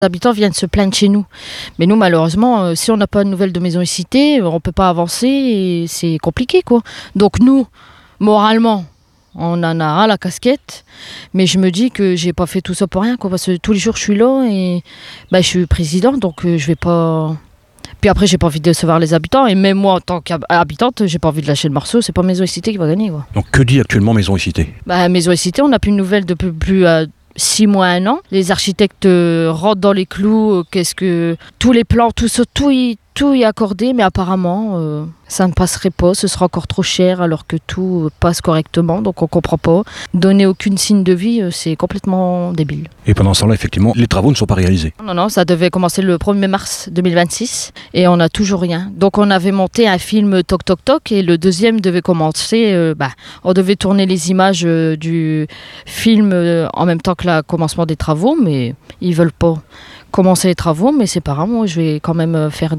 Les habitants viennent se plaindre chez nous. Mais nous, malheureusement, si on n'a pas de nouvelles de Maison et Cité, on ne peut pas avancer et c'est compliqué, quoi. Donc nous, moralement, on en a ras la casquette. Mais je me dis que j'ai pas fait tout ça pour rien, quoi. Parce que tous les jours, je suis là et je suis président, donc je vais pas... Puis après, j'ai pas envie de décevoir les habitants. Et même moi, en tant qu'habitante, j'ai pas envie de lâcher le morceau. C'est pas Maison et Cité qui va gagner, quoi. Donc que dit actuellement Maison et Cité ? Maison et Cité, on n'a plus de nouvelles depuis plus 6 mois, 1 an. Les architectes rentrent dans les clous. Tous les plans, tout ça, tout est accordé, mais apparemment, ça ne passerait pas. Ce sera encore trop cher alors que tout passe correctement. Donc on comprend pas. Donner aucune signe de vie, c'est complètement débile. Et pendant ce temps-là, effectivement, les travaux ne sont pas réalisés. Non, ça devait commencer le 1er mars 2026 et on n'a toujours rien. Donc on avait monté un film Toc Toc Toc et le deuxième devait commencer. On devait tourner les images du film en même temps que le commencement des travaux, mais ils veulent pas commencer les travaux. Mais c'est pas grave, moi je vais quand même faire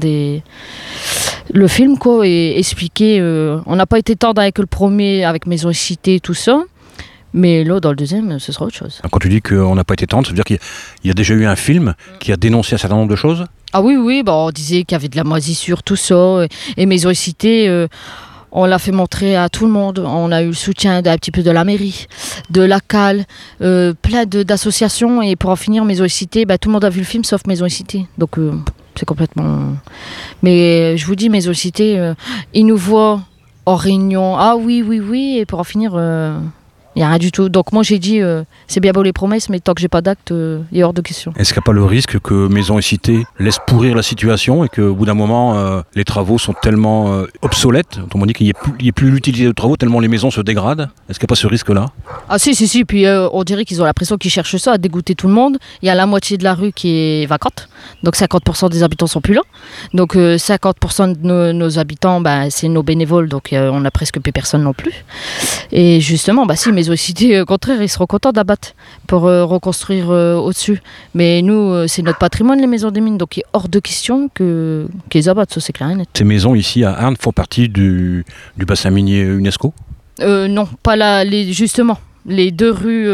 le film, quoi, et expliquer. On n'a pas été tendre avec le premier, avec Maison et Cité, tout ça. Mais là, dans le deuxième, ce sera autre chose. Quand tu dis qu'on n'a pas été tendre, ça veut dire qu'il y a déjà eu un film qui a dénoncé un certain nombre de choses ? Ah oui, on disait qu'il y avait de la moisissure, tout ça. Et Maison et Cité, on l'a fait montrer à tout le monde. On a eu le soutien un petit peu de la mairie, de la CAL, plein d'associations. Et pour en finir, Maison et Cité, tout le monde a vu le film sauf Maison et Cité. Donc c'est complètement... Mais je vous dis, Maison et Cité, ils nous voient en réunion. Ah oui. Et pour en finir... Il n'y a rien du tout. Donc moi j'ai dit, c'est bien beau les promesses, mais tant que j'ai pas d'acte, il est hors de question. Est-ce qu'il n'y a pas le risque que Maison et Cité laisse pourrir la situation et qu'au bout d'un moment, les travaux sont tellement obsolètes, on dit qu'il n'y ait plus l'utilité de travaux tellement les maisons se dégradent ? Est-ce qu'il n'y a pas ce risque-là ? Ah si, puis on dirait qu'ils ont l'impression qu'ils cherchent ça, à dégoûter tout le monde. Il y a la moitié de la rue qui est vacante, donc 50% des habitants sont plus là. Donc 50% de nos habitants, c'est nos bénévoles, donc on n'a presque plus personne non plus. Et justement, si Maison et Cité, au contraire, ils seront contents d'abattre pour reconstruire au-dessus. Mais nous, c'est notre patrimoine, les maisons des mines, donc il est hors de question qu'ils abattent, ça c'est clair et net. Ces maisons ici à Arnes font partie du bassin minier UNESCO ? Non, pas là, justement. Les deux rues,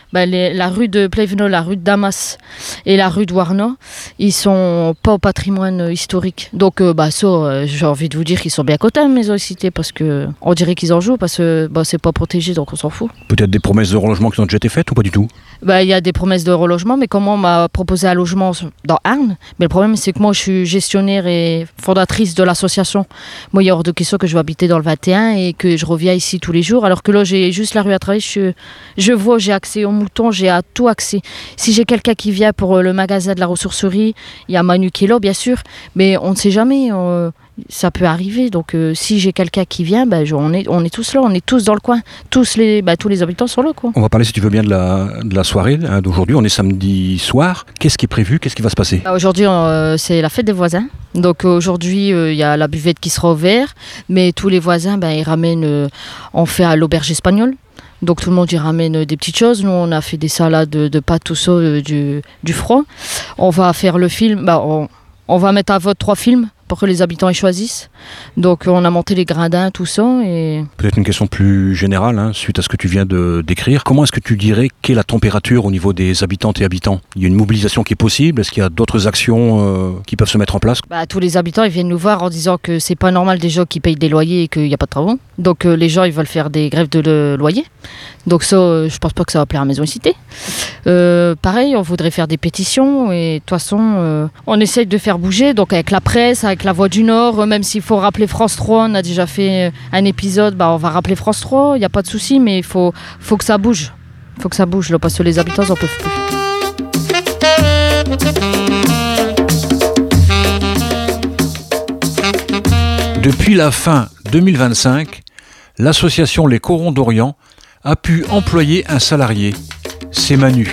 la rue de Plevno, la rue de Damas et la rue de Warno, ils sont pas au patrimoine historique. Donc j'ai envie de vous dire qu'ils sont bien cotés, Maison et Cité, parce que on dirait qu'ils en jouent, parce que c'est pas protégé, donc on s'en fout. Peut-être des promesses de relogement qui ont déjà été faites ou pas du tout ? Il y a des promesses de relogement, mais comme on m'a proposé un logement dans Arnes, mais le problème c'est que moi je suis gestionnaire et fondatrice de l'association. Moi il y a hors de question que je vais habiter dans le 21 et que je reviens ici tous les jours, alors que là j'ai juste la rue à travailler. Je vois, j'ai accès aux moutons, j'ai à tout accès. Si j'ai quelqu'un qui vient pour le magasin de la ressourcerie, il y a Manu qui est là, bien sûr, mais on ne sait jamais, ça peut arriver. Donc si j'ai quelqu'un qui vient, on est tous là, on est tous dans le coin. Tous les habitants sont là, quoi. On va parler, si tu veux bien, de la soirée d'aujourd'hui. On est samedi soir. Qu'est-ce qui est prévu ? Qu'est-ce qui va se passer ? Aujourd'hui, c'est la fête des voisins. Donc aujourd'hui, il y a la buvette qui sera ouverte, mais tous les voisins, ils ramènent, on fait à l'auberge espagnole. Donc tout le monde y ramène des petites choses. Nous on a fait des salades de pâtes, tout ça, du froid. On va faire le film, on va mettre à vote 3 films pour que les habitants y choisissent. Donc on a monté les gradins, tout ça. Et... Peut-être une question plus générale, suite à ce que tu viens de décrire. Comment est-ce que tu dirais qu'est la température au niveau des habitantes et habitants ? Il y a une mobilisation qui est possible ? Est-ce qu'il y a d'autres actions qui peuvent se mettre en place ? Tous les habitants ils viennent nous voir en disant que c'est pas normal déjà qu'ils payent des loyers et qu'il n'y a pas de travaux. Donc les gens ils veulent faire des grèves de loyer. Donc ça, je pense pas que ça va plaire à Maison et Cité. Pareil, on voudrait faire des pétitions et de toute façon, on essaye de faire bouger. Donc avec la presse, avec la Voix du Nord, même s'il faut rappeler France 3, on a déjà fait un épisode, on va rappeler France 3, il n'y a pas de souci, mais il faut que ça bouge. Il faut que ça bouge là, parce que les habitants n'en peuvent plus. Depuis la fin 2025, l'association Les Corons d'Orient a pu employer un salarié. C'est Manu.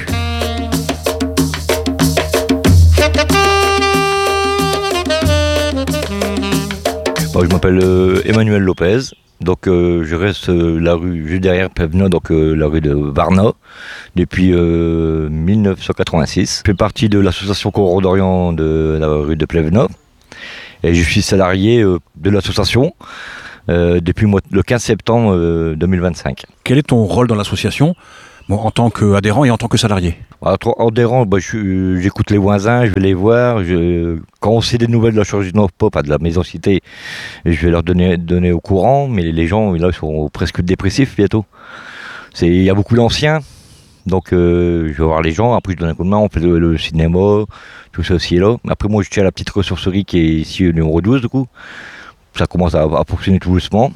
Je m'appelle Emmanuel Lopez, donc je reste la rue juste derrière Plevno, donc la rue de Warno, depuis 1986. Je fais partie de l'association Corons d'Orient de la rue de Plevno et je suis salarié de l'association depuis le 15 septembre 2025. Quel est ton rôle dans l'association ? En tant qu'adhérent et en tant que salarié ? En dérange, j'écoute les voisins, je vais les voir. Quand on sait des nouvelles de la chirurgie de Nord-Pop, de la maison cité, je vais leur donner au courant. Mais les gens, là, ils sont presque dépressifs bientôt. Il y a beaucoup d'anciens, donc je vais voir les gens. Après, je donne un coup de main, on fait le cinéma, tout ça aussi et là. Après, moi, je tiens la petite ressourcerie qui est ici, au numéro 12, du coup. Ça commence à fonctionner tout doucement.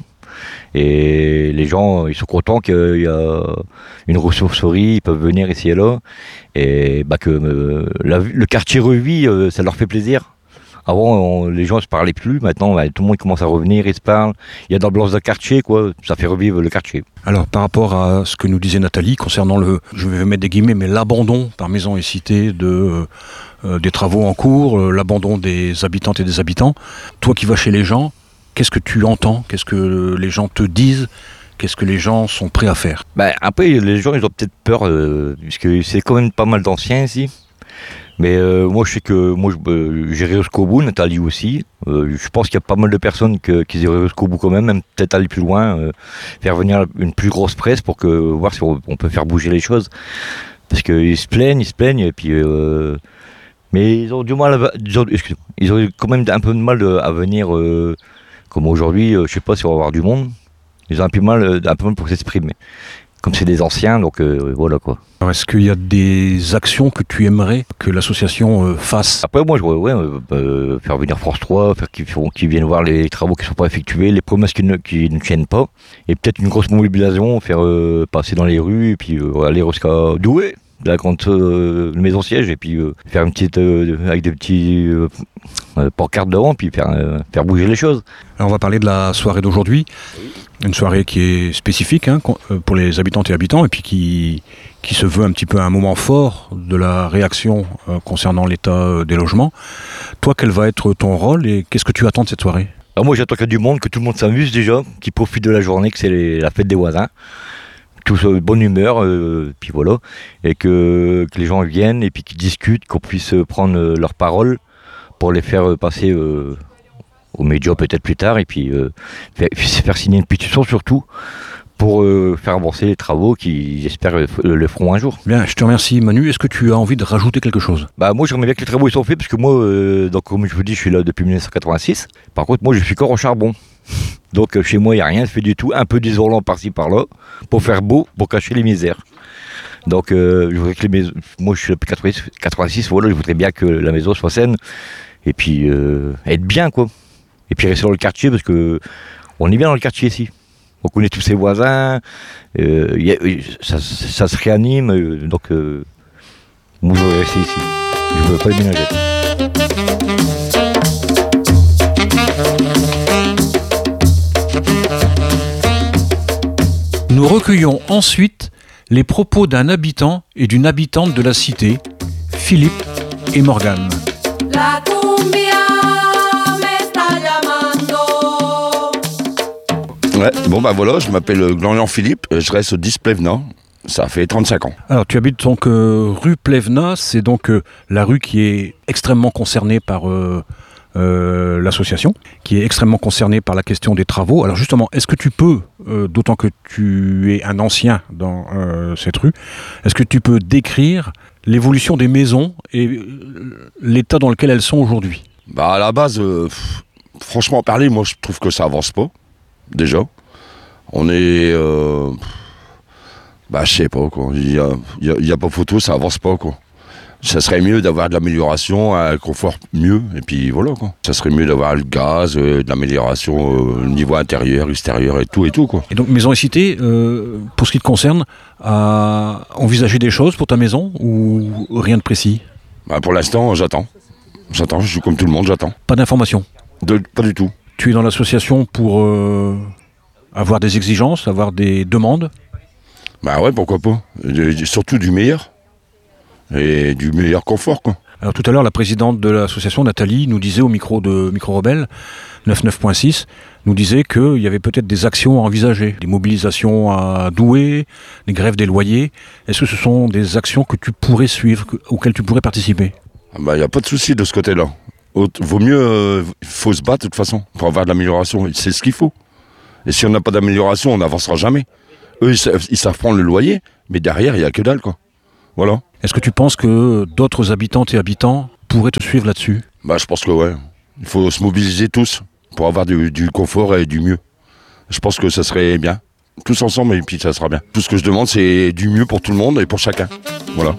Et les gens, ils sont contents qu'il y a une ressourcerie, ils peuvent venir ici et là. Et que le quartier revit, ça leur fait plaisir. Avant, les gens ne se parlaient plus. Maintenant, tout le monde commence à revenir, ils se parlent. Il y a de l'ambiance de quartier, quoi. Ça fait revivre le quartier. Alors, par rapport à ce que nous disait Nathalie, concernant je vais mettre des guillemets, mais l'abandon par Maisons et Cités des travaux en cours, l'abandon des habitantes et des habitants, toi qui vas chez les gens, qu'est-ce que tu entends? Qu'est-ce que les gens te disent? Qu'est-ce que les gens sont prêts à faire? Après, les gens, ils ont peut-être peur, puisque c'est quand même pas mal d'anciens ici. Mais moi, je sais que j'irai jusqu'au bout, Nathalie aussi. Je pense qu'il y a pas mal de personnes qui iraient jusqu'au bout quand même peut-être aller plus loin, faire venir une plus grosse presse pour voir si on peut faire bouger les choses. Parce qu'ils se plaignent, et puis... mais ils ont du mal ils ont quand même un peu de mal à venir... Comme aujourd'hui, je sais pas si on va avoir du monde. Ils ont un peu mal pour s'exprimer. Comme c'est des anciens, donc voilà quoi. Alors est-ce qu'il y a des actions que tu aimerais que l'association fasse? Après moi, je voudrais faire venir France 3, qu'ils viennent voir les travaux qui ne sont pas effectués, les promesses qui ne tiennent pas. Et peut-être une grosse mobilisation, faire passer dans les rues, et puis aller jusqu'à Douai, la grande maison siège, et puis faire une petite avec des petits pancartes devant, puis faire bouger les choses. Alors on va parler de la soirée d'aujourd'hui, une soirée qui est spécifique pour les habitantes et habitants, et puis qui se veut un petit peu un moment fort de la réaction concernant l'état des logements. Toi, quel va être ton rôle et qu'est-ce que tu attends de cette soirée? Alors moi j'attends qu'il y ait du monde, que tout le monde s'amuse déjà, qu'ils profitent de la journée, que c'est la fête des voisins. Tous bonne humeur, puis voilà, et que les gens viennent et puis qu'ils discutent, qu'on puisse prendre leurs paroles pour les faire passer aux médias peut-être plus tard, et puis faire signer une pétition surtout pour faire avancer les travaux qui, j'espère, le feront un jour. Bien, je te remercie Manu. Est-ce que tu as envie de rajouter quelque chose? Moi j'aimerais bien que les travaux ils sont faits, parce que moi, donc, comme je vous dis, je suis là depuis 1986. Par contre, moi je suis encore au charbon. Donc chez moi il n'y a rien fait du tout, un peu d'isolant par-ci par-là, pour faire beau, pour cacher les misères. Donc je voudrais que moi je suis là depuis 86, voilà, je voudrais bien que la maison soit saine, et puis être bien quoi. Et puis rester dans le quartier, parce que on est bien dans le quartier ici. On connaît tous ses voisins, ça se réanime, donc moi je veux rester ici, je ne veux pas déménager. Nous recueillons ensuite les propos d'un habitant et d'une habitante de la cité, Philippe et Morgane. La cumbia me está llamando. Ouais, voilà, je m'appelle Glorian Philippe, je reste au 10 Plevna, ça fait 35 ans. Alors tu habites donc rue Plevna, c'est donc la rue qui est extrêmement concernée par l'association, qui est extrêmement concernée par la question des travaux. Alors justement, est-ce que tu peux, d'autant que tu es un ancien dans cette rue, est-ce que tu peux décrire l'évolution des maisons et l'état dans lequel elles sont aujourd'hui? À la base, franchement parler, moi je trouve que ça avance pas, déjà. On est... je sais pas quoi, il y a pas photo, ça avance pas quoi. Ça serait mieux d'avoir de l'amélioration, un confort mieux, et puis voilà quoi. Ça serait mieux d'avoir le gaz, de l'amélioration au niveau intérieur, extérieur et tout quoi. Et donc Maison et Cité, pour ce qui te concerne, a envisagé des choses pour ta maison ou rien de précis? Pour l'instant, j'attends, je suis comme tout le monde, j'attends. Pas d'informations? Pas du tout. Tu es dans l'association pour avoir des exigences, avoir des demandes? Ouais, pourquoi pas. Surtout du meilleur. Et du meilleur confort quoi. Alors tout à l'heure, la présidente de l'association, Nathalie, nous disait au micro de Micro Rebelle 99.6, nous disait qu'il y avait peut-être des actions à envisager, des mobilisations à Douai, des grèves des loyers. Est-ce que ce sont des actions que tu pourrais suivre, auxquelles tu pourrais participer? Il n'y a pas de souci de ce côté-là. Vaut mieux, il faut se battre de toute façon pour avoir de l'amélioration, c'est ce qu'il faut. Et si on n'a pas d'amélioration, on n'avancera jamais. Eux, ils savent prendre le loyer, mais derrière, il n'y a que dalle quoi. Voilà. Est-ce que tu penses que d'autres habitantes et habitants pourraient te suivre là-dessus? Bah, je pense que ouais. Il faut se mobiliser tous pour avoir du confort et du mieux. Je pense que ça serait bien. Tous ensemble et puis ça sera bien. Tout ce que je demande, c'est du mieux pour tout le monde et pour chacun. Voilà.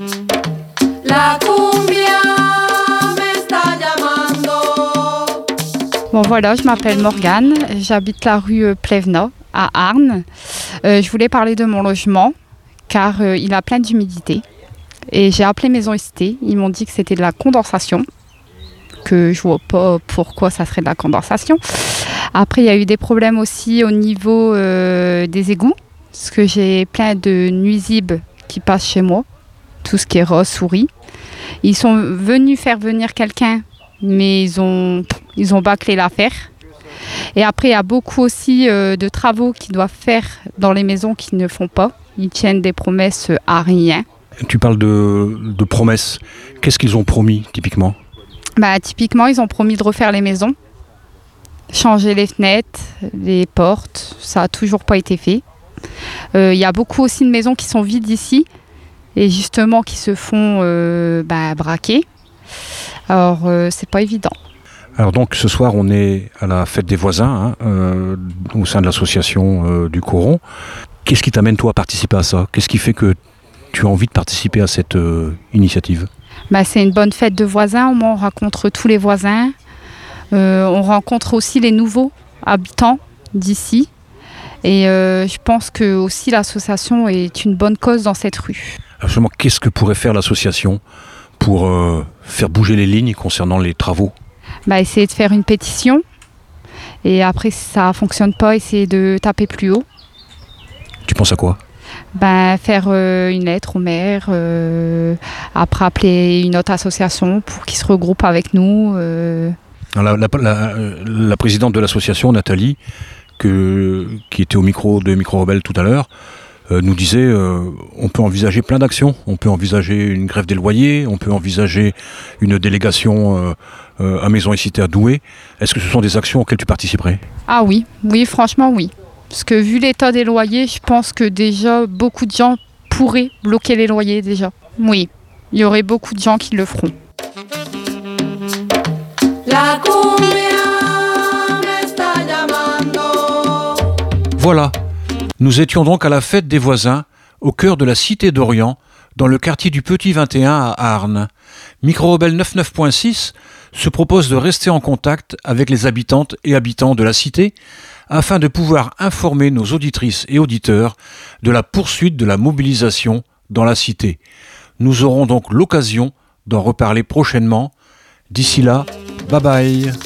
La cumbia me está llamando. Bon voilà, je m'appelle Morgane, j'habite la rue Plevna à Arnes. Je voulais parler de mon logement car il a plein d'humidité. Et j'ai appelé Maison et Cité, ils m'ont dit que c'était de la condensation, que je vois pas pourquoi ça serait de la condensation. Après, il y a eu des problèmes aussi au niveau des égouts, parce que j'ai plein de nuisibles qui passent chez moi, tout ce qui est rose, souris. Ils sont venus faire venir quelqu'un, mais ils ont bâclé l'affaire. Et après, il y a beaucoup aussi de travaux qu'ils doivent faire dans les maisons qu'ils ne font pas. Ils tiennent des promesses à rien. Tu parles de promesses. Qu'est-ce qu'ils ont promis, typiquement? Typiquement, ils ont promis de refaire les maisons, changer les fenêtres, les portes. Ça n'a toujours pas été fait. Il y a beaucoup aussi de maisons qui sont vides ici et justement qui se font braquer. Alors, c'est pas évident. Alors donc, ce soir, on est à la fête des voisins, au sein de l'association du Coron. Qu'est-ce qui t'amène, toi, à participer à ça? Qu'est-ce qui fait que tu as envie de participer à cette initiative? C'est une bonne fête de voisins, on rencontre tous les voisins. On rencontre aussi les nouveaux habitants d'ici. Et je pense que aussi l'association est une bonne cause dans cette rue. Alors justement, qu'est-ce que pourrait faire l'association pour faire bouger les lignes concernant les travaux? Essayer de faire une pétition. Et après, si ça ne fonctionne pas, essayer de taper plus haut. Tu penses à quoi? Faire une lettre au maire, après appeler une autre association pour qu'ils se regroupent avec nous. La présidente de l'association, Nathalie, qui était au micro de Micro Rebelle tout à l'heure, nous disait on peut envisager plein d'actions. On peut envisager une grève des loyers, on peut envisager une délégation à Maison et Cité à Douai. Est-ce que ce sont des actions auxquelles tu participerais? Ah oui, franchement oui. Parce que vu l'état des loyers, je pense que déjà beaucoup de gens pourraient bloquer les loyers déjà. Oui, il y aurait beaucoup de gens qui le feront. La cumbia me está llamando. Voilà, nous étions donc à la fête des voisins, au cœur de la cité d'Orient, dans le quartier du Petit 21 à Arnes. Micro Rebelle 99.6 se propose de rester en contact avec les habitantes et habitants de la cité afin de pouvoir informer nos auditrices et auditeurs de la poursuite de la mobilisation dans la cité. Nous aurons donc l'occasion d'en reparler prochainement. D'ici là, bye bye.